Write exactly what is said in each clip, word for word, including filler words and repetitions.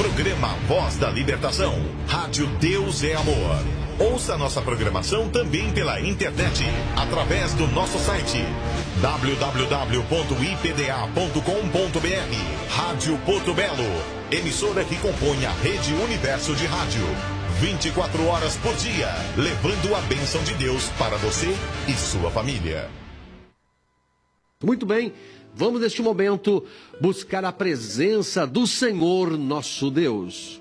Programa Voz da Libertação. Rádio Deus é Amor. Ouça nossa programação também pela internet, através do nosso site w w w ponto i p d a ponto com ponto b r. Rádio Porto Belo, emissora que compõe a Rede Universo de Rádio. vinte e quatro horas por dia, levando a bênção de Deus para você e sua família. Muito bem, vamos neste momento buscar a presença do Senhor nosso Deus.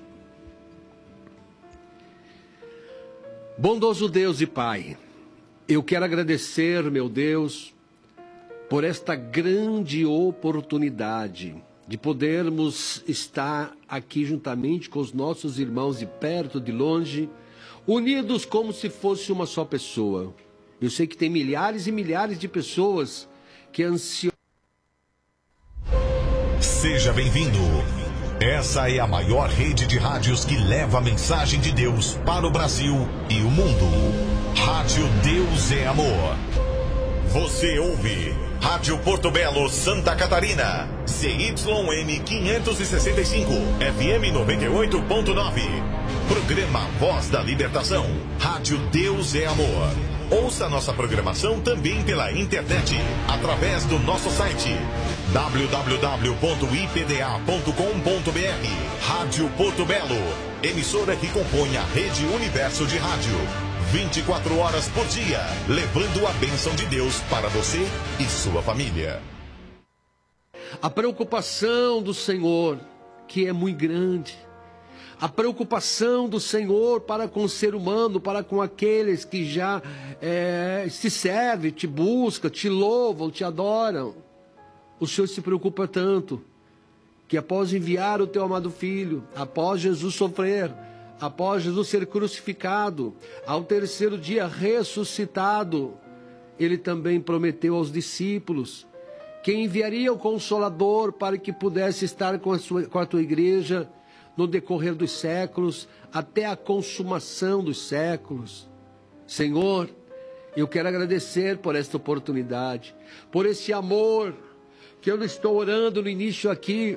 Bondoso Deus e Pai, eu quero agradecer, meu Deus, por esta grande oportunidade de podermos estar aqui juntamente com os nossos irmãos de perto, de longe, unidos como se fosse uma só pessoa. Eu sei que tem milhares e milhares de pessoas que ansiam. Seja bem-vindo. Essa é a maior rede de rádios que leva a mensagem de Deus para o Brasil e o mundo. Rádio Deus é Amor. Você ouve Rádio Porto Belo, Santa Catarina, C Y M quinhentos e sessenta e cinco, F M noventa e oito ponto nove. Programa Voz da Libertação. Rádio Deus é Amor. Ouça nossa programação também pela internet, através do nosso site w w w ponto i p d a ponto com ponto b r. Rádio Porto Belo, emissora que compõe a Rede Universo de Rádio. vinte e quatro horas por dia, levando a bênção de Deus para você e sua família. A preocupação do Senhor, que é muito grande. A preocupação do Senhor para com o ser humano, para com aqueles que já é, se servem, te buscam, te louvam, te adoram. O Senhor se preocupa tanto que após enviar o teu amado Filho, após Jesus sofrer, após Jesus ser crucificado, ao terceiro dia ressuscitado, ele também prometeu aos discípulos que enviaria o Consolador para que pudesse estar com a, sua, com a tua igreja no decorrer dos séculos, até a consumação dos séculos. Senhor, eu quero agradecer por esta oportunidade, por esse amor, que eu não estou orando no início aqui,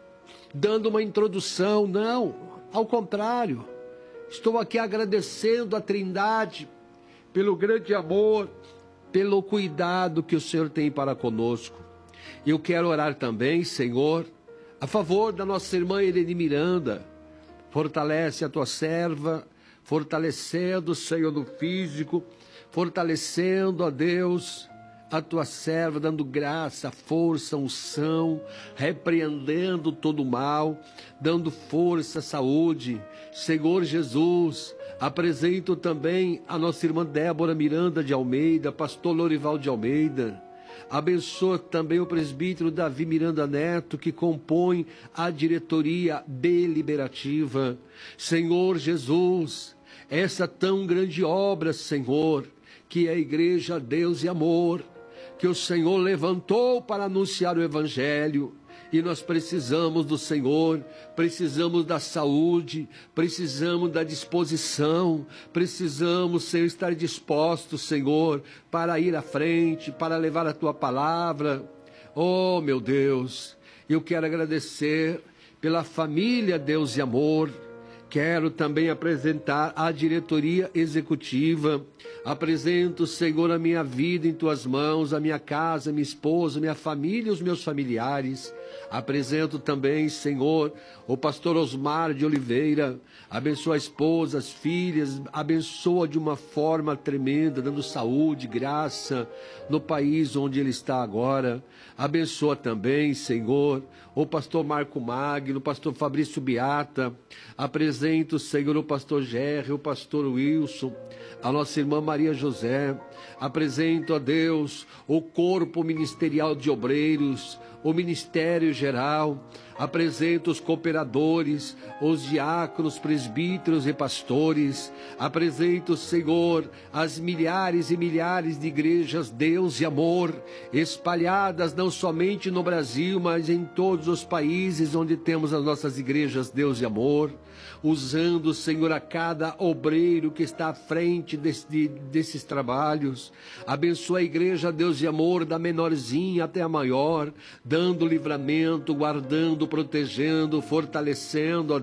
dando uma introdução, não, ao contrário, estou aqui agradecendo a Trindade, pelo grande amor, pelo cuidado que o Senhor tem para conosco. Eu quero orar também, Senhor, a favor da nossa irmã Irene Miranda. Fortalece a tua serva, fortalecendo, Senhor, no físico, fortalecendo, ó Deus, a tua serva, dando graça, força, unção, repreendendo todo o mal, dando força, saúde. Senhor Jesus, apresento também a nossa irmã Débora Miranda de Almeida, pastor Lorival de Almeida. Abençoa também o presbítero Davi Miranda Neto, que compõe a diretoria deliberativa. Senhor Jesus, essa tão grande obra, Senhor, que é a Igreja Deus e Amor, que o Senhor levantou para anunciar o Evangelho, e nós precisamos do Senhor, precisamos da saúde, precisamos da disposição, precisamos, Senhor, estar dispostos, Senhor, para ir à frente, para levar a Tua Palavra. Oh, meu Deus, eu quero agradecer pela família Deus e Amor. Quero também apresentar a diretoria executiva. Apresento, Senhor, a minha vida em Tuas mãos, a minha casa, minha esposa, minha família e os meus familiares. Apresento também, Senhor, o pastor Osmar de Oliveira. Abençoa a esposa, as filhas, abençoa de uma forma tremenda, dando saúde, graça no país onde ele está agora. Abençoa também, Senhor, o pastor Marco Magno, o pastor Fabrício Beata. Apresento, Senhor, o pastor Gerry, o pastor Wilson, a nossa irmã Maria José. Apresento a Deus o corpo ministerial de obreiros, o ministério geral. Apresento os cooperadores, os diáconos, presbíteros e pastores. Apresento, Senhor, as milhares e milhares de igrejas Deus e Amor, espalhadas não somente no Brasil, mas em todos os países onde temos as nossas igrejas Deus e Amor. Usando, Senhor, a cada obreiro que está à frente desse, desses trabalhos. Abençoa a igreja Deus e Amor, da menorzinha até a maior, dando livramento, guardando, protegendo, fortalecendo, ó